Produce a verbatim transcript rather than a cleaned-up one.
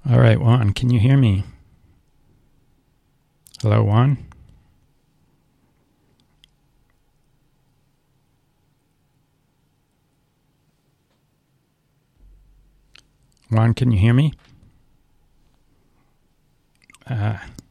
All right, Juan, can you hear me? Hello, Juan? Juan, can you hear me? Uh,